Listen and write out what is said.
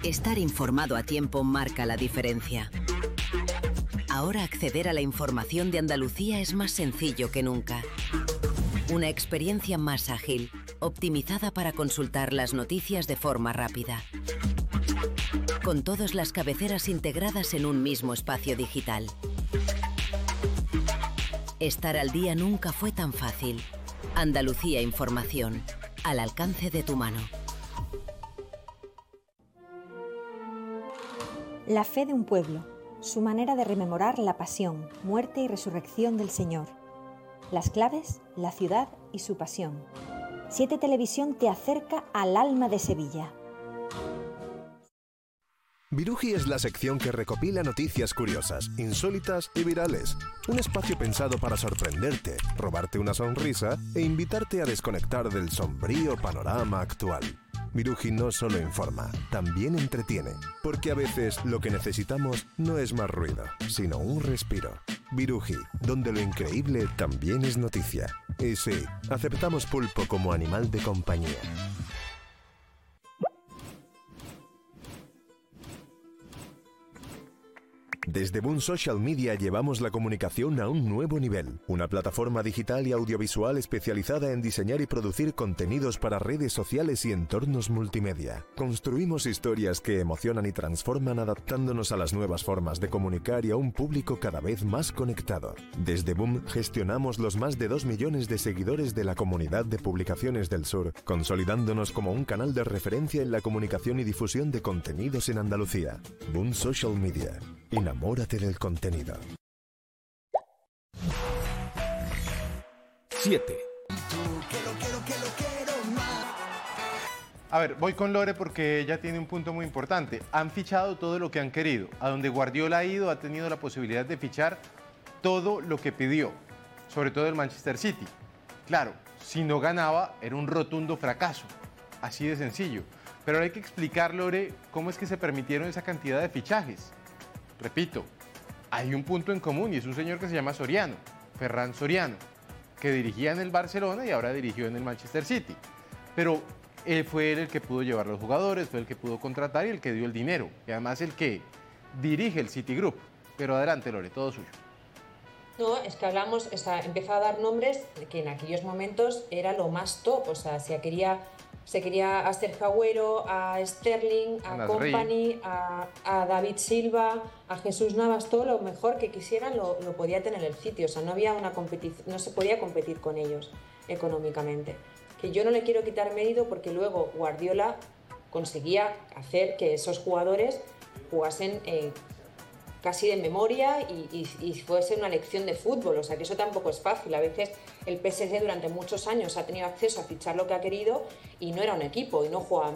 Estar informado a tiempo marca la diferencia. Ahora acceder a la información de Andalucía es más sencillo que nunca. Una experiencia más ágil, optimizada para consultar las noticias de forma rápida. Con todas las cabeceras integradas en un mismo espacio digital. Estar al día nunca fue tan fácil. Andalucía Información, al alcance de tu mano. La fe de un pueblo, su manera de rememorar la pasión, muerte y resurrección del Señor. Las claves, la ciudad y su pasión. 7 Televisión te acerca al alma de Sevilla. Viruji es la sección que recopila noticias curiosas, insólitas y virales. Un espacio pensado para sorprenderte, robarte una sonrisa e invitarte a desconectar del sombrío panorama actual. Viruji no solo informa, también entretiene, porque a veces lo que necesitamos no es más ruido, sino un respiro. Viruji, donde lo increíble también es noticia. Y sí, aceptamos pulpo como animal de compañía. Desde Boom Social Media llevamos la comunicación a un nuevo nivel. Una plataforma digital y audiovisual especializada en diseñar y producir contenidos para redes sociales y entornos multimedia. Construimos historias que emocionan y transforman adaptándonos a las nuevas formas de comunicar y a un público cada vez más conectado. Desde Boom gestionamos los más de 2 millones de seguidores de la comunidad de publicaciones del sur, consolidándonos como un canal de referencia en la comunicación y difusión de contenidos en Andalucía. Boom Social Media. Enamórate del contenido. 7. A ver, voy con Lore porque ella tiene un punto muy importante. Han fichado todo lo que han querido. A donde Guardiola ha ido, ha tenido la posibilidad de fichar todo lo que pidió, sobre todo el Manchester City. Claro, si no ganaba, era un rotundo fracaso. Así de sencillo. Pero hay que explicar, Lore, cómo es que se permitieron esa cantidad de fichajes. Repito, hay un punto en común y es un señor que se llama Soriano, Ferran Soriano, que dirigía en el Barcelona y ahora dirigió en el Manchester City. Pero él fue el que pudo llevar los jugadores, fue el que pudo contratar y el que dio el dinero. Y además el que dirige el City Group. Pero adelante, Lore, todo suyo. No, es que hablamos, empezó a dar nombres que en aquellos momentos era lo más top. O sea, se quería a Sergio Agüero, a Sterling, a Kompany, a David Silva, a Jesús Navas, todo lo mejor que quisieran lo podía tener el City. O sea, no había una competición, no se podía competir con ellos económicamente. Que yo no le quiero quitar mérito porque luego Guardiola conseguía hacer que esos jugadores jugasen casi de memoria y fuese una lección de fútbol, o sea que eso tampoco es fácil. A veces el PSG durante muchos años ha tenido acceso a fichar lo que ha querido y no era un equipo y no jugaban